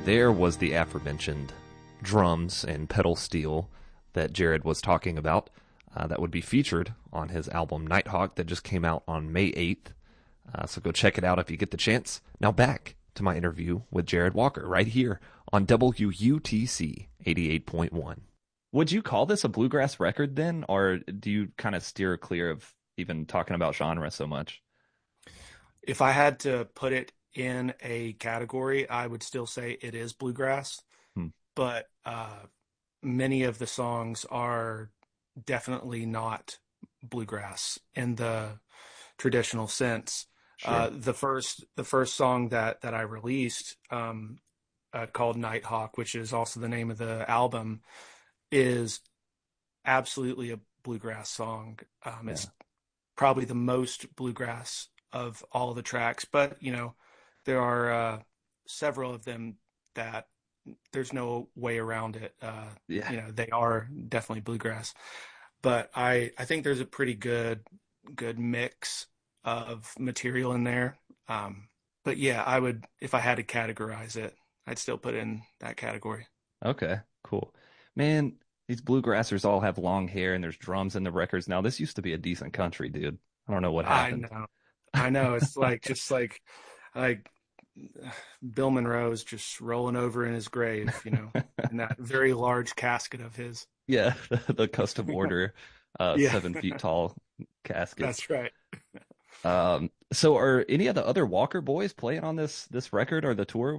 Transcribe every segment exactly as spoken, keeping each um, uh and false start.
There was the aforementioned drums and pedal steel that Jared was talking about uh, that would be featured on his album Nighthawk that just came out on May eighth. Uh, so go check it out if you get the chance. Now back to my interview with Jared Walker right here on W U T C eighty-eight point one. Would you call this a bluegrass record then, or do you kind of steer clear of even talking about genre so much? If I had to put it in a category, I would still say it is bluegrass, Hmm. but uh, many of the songs are definitely not bluegrass in the traditional sense. Sure. Uh, the first the first song that that I released, um, uh, called Nighthawk, which is also the name of the album, is absolutely a bluegrass song. Um, Yeah. it's probably the most bluegrass of all the tracks, but you know, there are uh, several of them that there's no way around it. Uh, Yeah. you know, they are definitely bluegrass, but I I think there's a pretty good good mix of material in there. Um, but yeah, I would, if I had to categorize it, I'd still put it in that category. Okay, cool. Man, these bluegrassers all have long hair and there's drums in the records now. This used to be a decent country, dude. I don't know what I happened. know, I know. It's like just like like Bill Monroe's just rolling over in his grave, you know, in that very large casket of his. Yeah, the custom order, uh, Yeah, seven feet tall caskets. that's right. Um, so are any of the other Walker boys playing on this this record or the tour?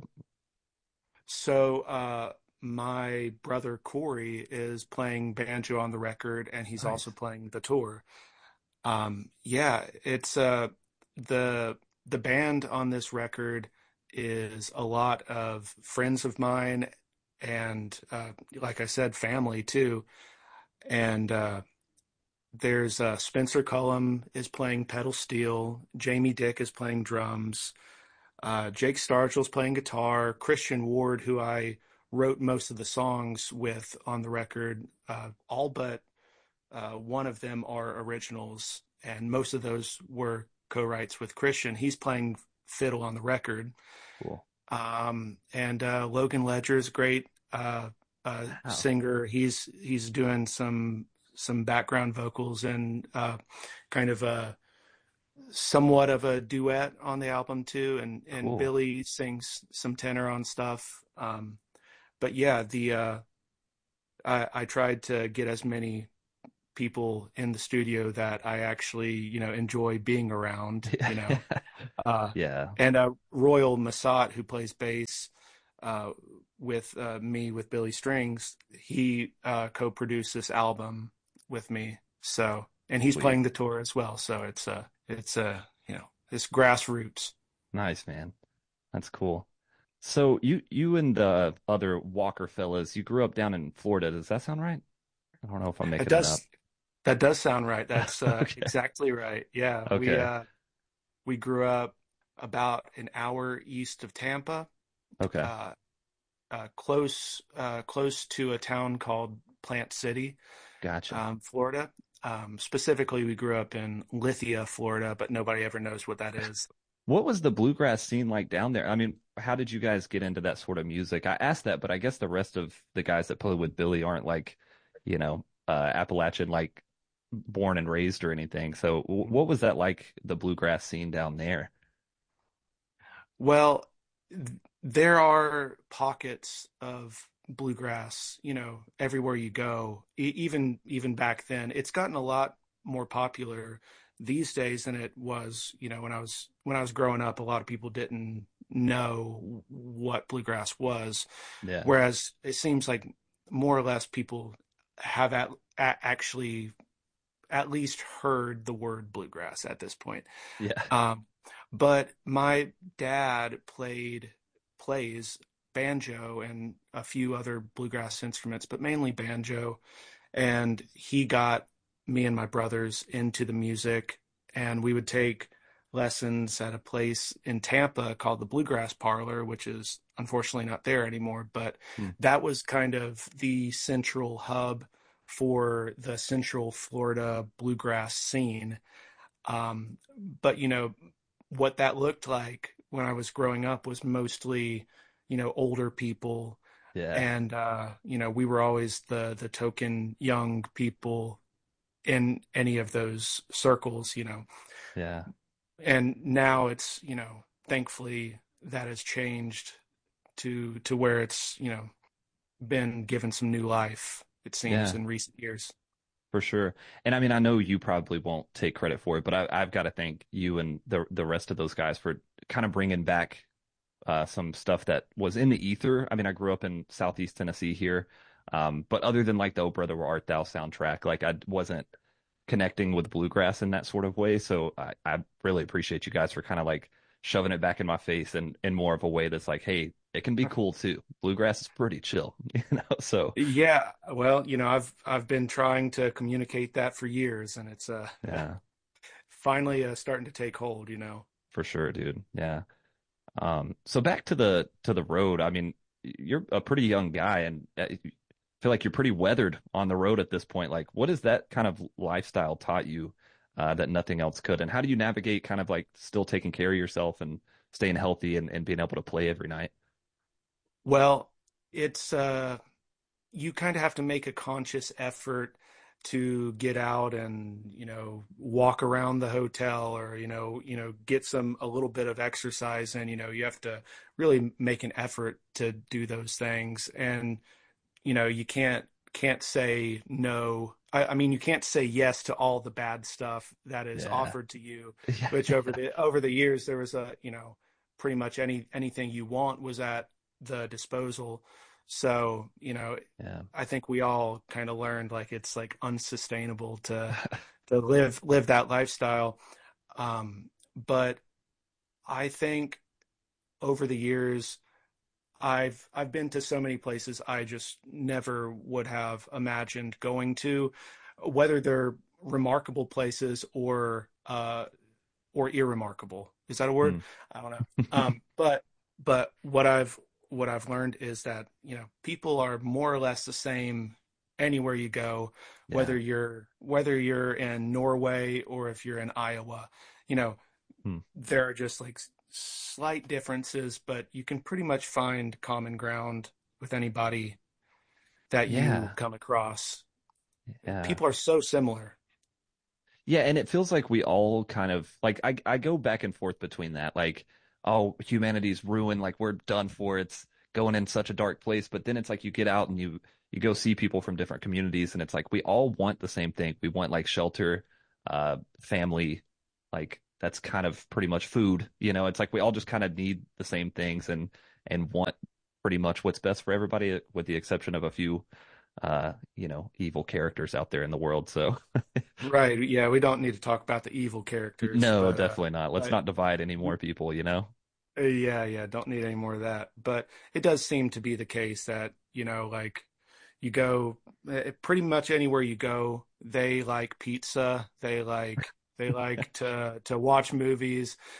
So, uh, my brother Corey is playing banjo on the record, and he's also Nice. playing the tour. Um, yeah, it's uh the the band on this record is a lot of friends of mine, and uh, like I said, family too. And uh, there's uh, Spencer Cullum is playing pedal steel, Jamie Dick is playing drums, uh, Jake Stargell's playing guitar, Christian Ward, who I wrote most of the songs with on the record, uh, all but uh, one of them are originals, and most of those were co-writes with Christian. He's playing fiddle on the record. Cool. Um, and uh, Logan Ledger is a great uh, uh, Wow. singer. He's he's doing some some background vocals and uh, kind of a somewhat of a duet on the album too. And and Cool. Billy sings some tenor on stuff. Um, but yeah, the uh, I, I tried to get as many people in the studio that I actually, you know, enjoy being around, you know. Uh, Yeah. and uh, Royal Massat, who plays bass uh, with uh, me with Billy Strings, he uh, co-produced this album with me. So, and he's Sweet. playing the tour as well. So it's uh, it's uh, you know, it's grassroots. Nice, man. That's cool. So you you and the other Walker fellas, you grew up down in Florida. Does that sound right? I don't know if I'm It making that up. does that does sound right. That's uh, Okay. exactly right. Yeah, we Okay. uh, we grew up about an hour east of Tampa. Okay. Uh, uh, close uh, close to a town called Plant City, Gotcha. um, Florida. Um, specifically, we grew up in Lithia, Florida, but nobody ever knows what that is. What was the bluegrass scene like down there? I mean, how did you guys get into that sort of music? I asked that, but I guess the rest of the guys that play with Billy aren't like, you know, uh, Appalachian, like born and raised or anything. So w what was that like, the bluegrass scene down there? Well, th- there are pockets of bluegrass, you know, everywhere you go. E- even even back then, it's gotten a lot more popular these days than it was, you know, when I was when I was growing up. A lot of people didn't know what bluegrass was, Yeah. whereas it seems like more or less people have at, a actually at least heard the word bluegrass at this point. Yeah. Um, but my dad played plays banjo and a few other bluegrass instruments, but mainly banjo. And he got me and my brothers into the music, and we would take lessons at a place in Tampa called the Bluegrass Parlor, which is unfortunately not there anymore. But Hmm. that was kind of the central hub for the Central Florida bluegrass scene. Um, but you know what that looked like when I was growing up was mostly you know, older people. Yeah. And, uh, you know, we were always the, the token young people in any of those circles, you know. Yeah. And now it's, you know, thankfully that has changed to, to where it's, you know, been given some new life, it seems, Yeah. in recent years. For sure. And I mean, I know you probably won't take credit for it, but I, I've got to thank you and the the rest of those guys for kind of bringing back uh, some stuff that was in the ether. I mean, I grew up in Southeast Tennessee here, um, but other than like the "Oh Brother, Where Art Thou" soundtrack, like I wasn't connecting with bluegrass in that sort of way. So I, I really appreciate you guys for kind of like shoving it back in my face and in more of a way that's like, hey, it can be cool too. Bluegrass is pretty chill, you know. So Yeah, well, you know, I've I've been trying to communicate that for years, and it's uh yeah, finally uh, starting to take hold, you know. for sure, dude. Yeah. Um, so back to the to the road. I mean, you're a pretty young guy, and I feel like you're pretty weathered on the road at this point. Like, what has that kind of lifestyle taught you uh, that nothing else could? And how do you navigate kind of like still taking care of yourself and staying healthy and, and being able to play every night? Well, it's uh you kind of have to make a conscious effort to get out and, you know, walk around the hotel, or, you know, you know, get some a little bit of exercise. And, you know, you have to really make an effort to do those things. And, you know, you can't can't say no. I, I mean, you can't say yes to all the bad stuff that is Yeah. offered to you, Yeah. which over the over the years there was a, you know, pretty much any anything you want was at the disposal. So, you know, Yeah. I think we all kind of learned like it's like unsustainable to to live live that lifestyle. Um, but I think over the years I've I've been to so many places I just never would have imagined going to, whether they're remarkable places or uh or irremarkable. Is that a word? Hmm. I don't know. Um, but but what I've what I've learned is that, you know, people are more or less the same anywhere you go, Yeah. whether you're whether you're in Norway or if you're in Iowa. You know, Hmm. there are just like slight differences, but you can pretty much find common ground with anybody that you Yeah. come across. Yeah. People are so similar. Yeah, and it feels like we all kind of like I I go back and forth between that. Like, oh, humanity's ruined, like we're done for. It's going in such a dark place. But then it's like you get out and you you go see people from different communities, and it's like we all want the same thing. We want like shelter, uh, family, like that's kind of pretty much food. You know, it's like we all just kind of need the same things and and want pretty much what's best for everybody, with the exception of a few uh, you know, evil characters out there in the world. So Right. Yeah, we don't need to talk about the evil characters, no, but uh definitely not. Let's but not divide any more people, you know? uh, yeah, yeah, don't need any more of that. But it does seem to be the case that, you know, like you go uh, pretty much anywhere you go, they like pizza, they like they like to to watch movies,